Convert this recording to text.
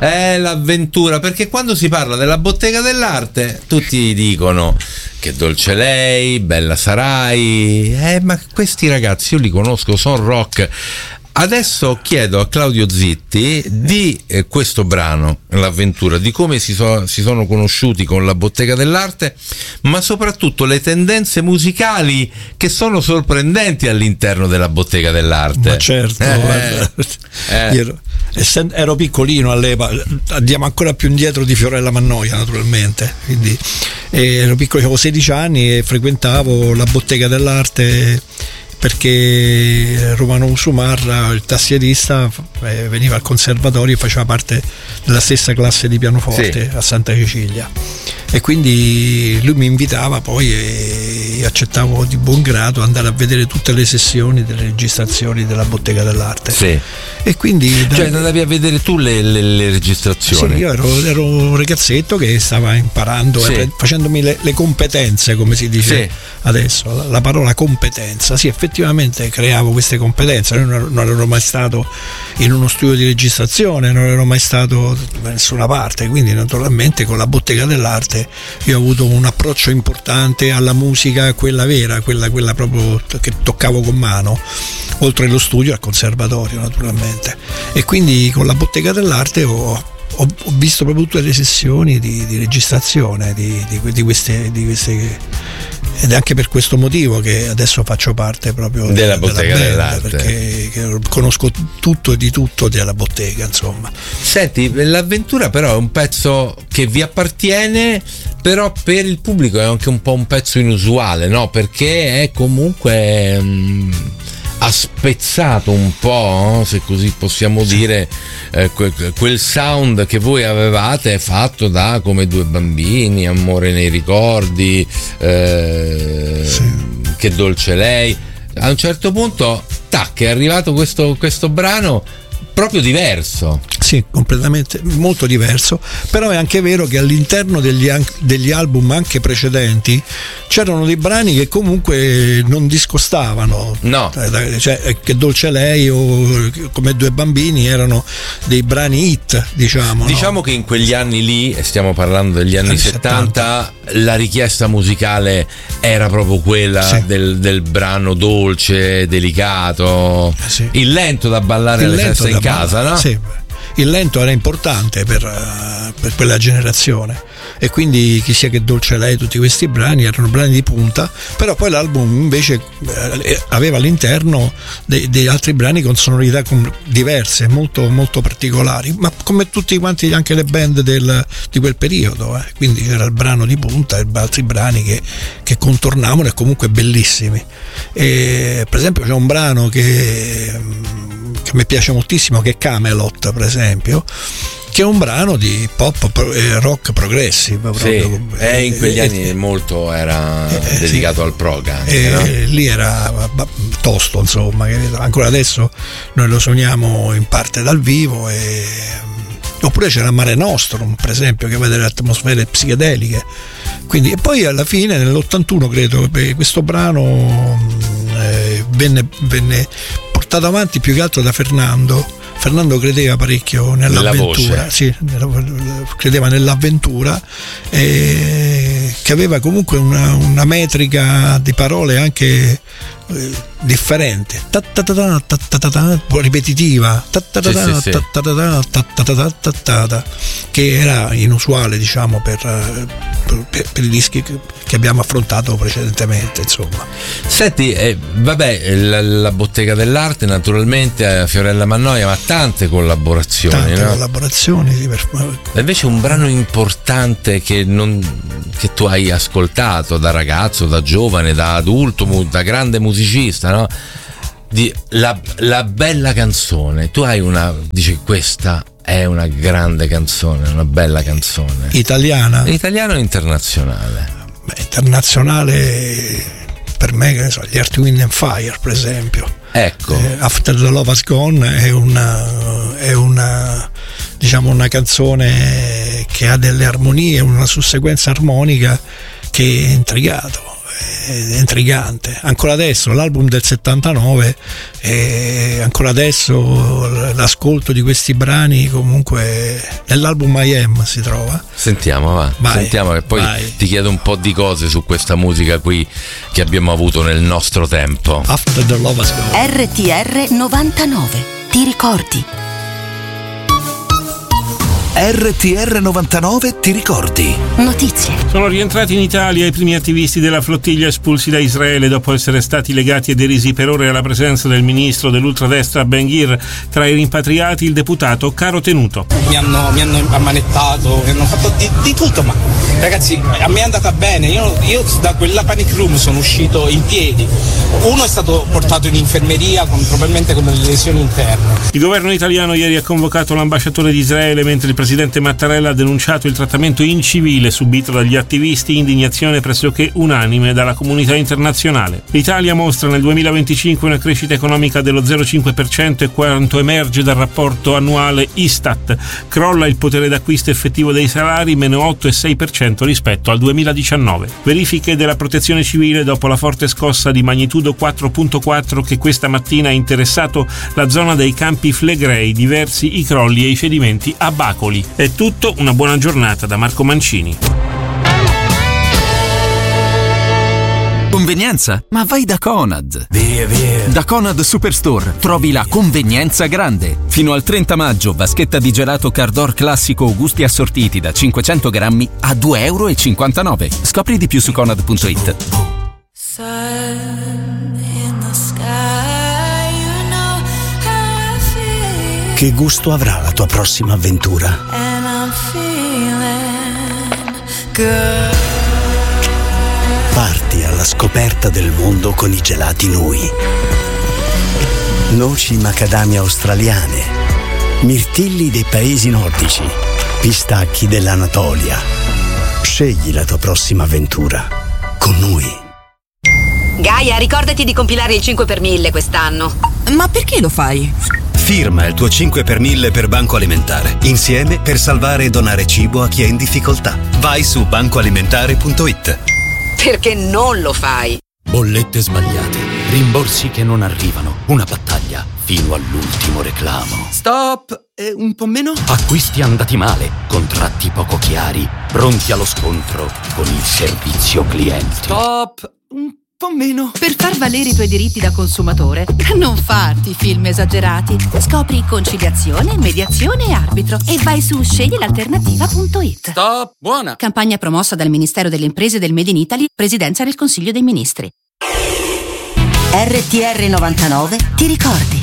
l'avventura, perché quando si parla della bottega dell'arte tutti dicono che dolce lei, bella sarai, ma questi ragazzi io li conosco, sono rock. Adesso chiedo a Claudio Zitti di questo brano, l'avventura, di come si sono conosciuti con la bottega dell'arte, ma soprattutto le tendenze musicali che sono sorprendenti all'interno della bottega dell'arte. Ma certo, ero piccolino all'epoca, andiamo ancora più indietro di Fiorella Mannoia naturalmente, quindi ero piccolo, avevo 16 anni e frequentavo la bottega dell'arte perché Romano Usumarra, il tastierista, veniva al conservatorio e faceva parte della stessa classe di pianoforte a Santa Cecilia, e quindi lui mi invitava poi e accettavo di buon grado andare a vedere tutte le sessioni delle registrazioni della bottega dell'arte. E quindi andavi a vedere tu le registrazioni? Sì, io ero un ragazzetto che stava imparando, facendomi le competenze, come si dice adesso, la parola competenza. Sì, effettivamente creavo queste competenze. Io non ero mai stato in uno studio di registrazione, non ero mai stato da nessuna parte, quindi naturalmente con la bottega dell'arte io ho avuto un approccio importante alla musica, quella vera, quella proprio che toccavo con mano, oltre allo studio e al conservatorio naturalmente. E quindi con la bottega dell'arte ho visto proprio tutte le sessioni di registrazione di queste, ed è anche per questo motivo che adesso faccio parte proprio della bottega dell'arte, perché conosco tutto e di tutto della bottega, insomma. Senti, l'avventura però è un pezzo che vi appartiene, però per il pubblico è anche un po' un pezzo inusuale, no? Perché è comunque ha spezzato un po', se così possiamo dire, quel sound che voi avevate fatto da Come due bambini, Amore nei ricordi, Che dolce lei. A un certo punto è arrivato questo brano proprio diverso. Sì, completamente, molto diverso, però è anche vero che all'interno degli album anche precedenti c'erano dei brani che comunque non discostavano. No. Cioè, Che dolce lei o Come due bambini erano dei brani hit, diciamo. Diciamo che in quegli anni lì, e stiamo parlando degli anni 70, la richiesta musicale era proprio quella del brano dolce, delicato, il lento da ballare alle feste in casa, no? Sì. Il lento era importante per quella generazione, e quindi Chi sia che dolce lei, tutti questi brani erano brani di punta, però poi l'album invece aveva all'interno dei altri brani con sonorità diverse, molto, molto particolari, ma come tutti quanti anche le band di quel periodo, quindi c'era il brano di punta e altri brani che contornavano e comunque bellissimi. E, per esempio, c'è un brano che mi piace moltissimo, che è Camelot, per esempio, che è un brano di pop rock progressive proprio. In quegli anni molto era dedicato al prog anche, no? Lì era tosto, insomma, ancora adesso noi lo suoniamo in parte dal vivo. Oppure c'era Mare Nostrum, per esempio, che aveva delle atmosfere psichedeliche. Quindi, e poi alla fine nell'81 credo questo brano venne portato avanti più che altro da Fernando credeva parecchio nell'avventura, credeva nell'avventura, che aveva comunque una metrica di parole anche differente, ripetitiva, che era inusuale, diciamo, per i dischi che abbiamo affrontato precedentemente, insomma. Senti, la bottega dell'arte, naturalmente, Fiorella Mannoia, ma tante collaborazioni, collaborazioni, sì, e invece un brano importante che tu hai ascoltato da ragazzo, da giovane, da adulto, da grande musicista, no? La bella canzone. Tu hai dici, questa è una grande canzone, una bella canzone. Italiana o internazionale? Internazionale per me, che ne so, gli Earth, Wind and Fire, per esempio. Ecco. After the Love Has Gone è una diciamo una canzone che ha delle armonie, una susseguenza armonica che è intrigato. è intrigante. Ancora adesso l'album del 79 e ancora adesso l'ascolto di questi brani comunque nell'album I Am si trova. Sentiamo, sentiamo, che poi ti chiedo un po' di cose su questa musica qui che abbiamo avuto nel nostro tempo. After the Lovers Go. RTR 99, ti ricordi? RTR 99, ti ricordi? Notizie. Sono rientrati in Italia i primi attivisti della flottiglia espulsi da Israele dopo essere stati legati e derisi per ore alla presenza del ministro dell'ultradestra Ben-Gvir. Tra i rimpatriati il deputato Caro Tenuto. Mi hanno ammanettato, mi hanno fatto di tutto, ma ragazzi a me è andata bene, io da quella panic room sono uscito in piedi. Uno è stato portato in infermeria probabilmente con delle lesioni interne. Il governo italiano ieri ha convocato l'ambasciatore di Israele mentre il presidente Mattarella ha denunciato il trattamento incivile subito dagli attivisti, indignazione pressoché unanime dalla comunità internazionale. L'Italia mostra nel 2025 una crescita economica dello 0,5% e quanto emerge dal rapporto annuale Istat. Crolla il potere d'acquisto effettivo dei salari, meno 8,6% rispetto al 2019. Verifiche della protezione civile dopo la forte scossa di magnitudo 4.4 che questa mattina ha interessato la zona dei Campi Flegrei, diversi i crolli e i cedimenti a Bacoli. È tutto, una buona giornata da Marco Mancini. Convenienza? Ma vai da Conad. Via. Da Conad Superstore trovi la convenienza grande. Fino al 30 maggio, vaschetta di gelato Cardor classico o gusti assortiti da 500 grammi a €2,59. Scopri di più su Conad.it. Che gusto avrà la tua prossima avventura? Parti alla scoperta del mondo con i gelati Nui. Noci macadamia australiane, mirtilli dei paesi nordici, pistacchi dell'Anatolia. Scegli la tua prossima avventura con Nui. Gaia, ricordati di compilare il 5 per 1000 quest'anno. Ma perché lo fai? Firma il tuo 5 per 1000 per Banco Alimentare. Insieme per salvare e donare cibo a chi è in difficoltà. Vai su bancoalimentare.it. Perché non lo fai? Bollette sbagliate, rimborsi che non arrivano, una battaglia fino all'ultimo reclamo. Stop! Un po' meno? Acquisti andati male, contratti poco chiari, pronti allo scontro con il servizio clienti. Stop! Un po' meno. Per far valere i tuoi diritti da consumatore, non farti film esagerati. Scopri conciliazione, mediazione e arbitro e vai su sceglielalternativa.it. Stop! Buona! Campagna promossa dal Ministero delle Imprese del Made in Italy, Presidenza del Consiglio dei Ministri. RTR 99, ti ricordi?